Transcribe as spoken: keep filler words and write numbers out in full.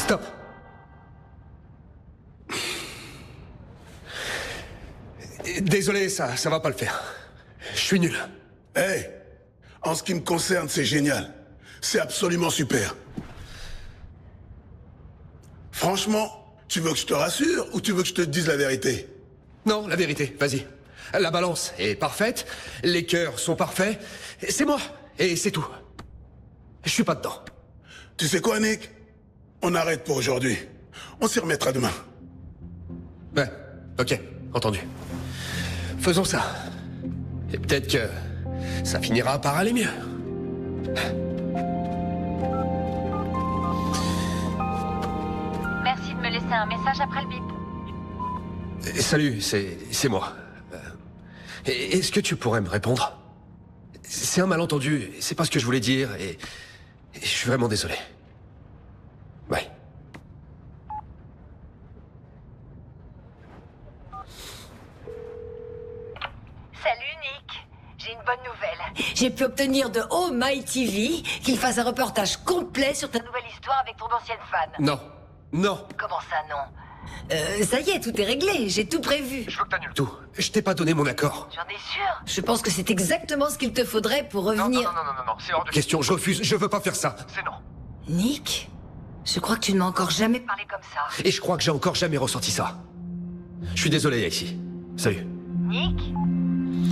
Stop. Désolé, ça, ça va pas le faire. Je suis nul. Hey, en ce qui me concerne, c'est génial. C'est absolument super. Franchement, tu veux que je te rassure ou tu veux que je te dise la vérité? Non, la vérité, vas-y. La balance est parfaite, les cœurs sont parfaits, c'est moi, et c'est tout. Je suis pas dedans. Tu sais quoi, Nick? On arrête pour aujourd'hui. On s'y remettra demain. Ouais, ok, entendu. Faisons ça. Et peut-être que ça finira par aller mieux. Merci de me laisser un message après le bip. Et salut, c'est c'est moi. Euh, Est-ce que tu pourrais me répondre? C'est un malentendu, c'est pas ce que je voulais dire, et, et je suis vraiment désolé. Ouais. Salut Nick, j'ai une bonne nouvelle. J'ai pu obtenir de Oh My T V qu'il fasse un reportage complet sur ta Une nouvelle histoire avec ton ancienne fan. Non, non, Comment ça, non? Euh, ça y est, tout est réglé, j'ai tout prévu. je veux que t'annules tout. Je t'ai pas donné mon accord. J'en ai sûr. Je pense que c'est exactement ce qu'il te faudrait pour Non, non, revenir... non, non, non, non, c'est hors de question, je refuse, je veux pas faire ça. C'est non. Nick, je crois que tu ne m'as encore jamais... Parler comme ça. Et je crois que j'ai encore jamais ressenti ça. Je suis désolé, ici. Salut. Nick?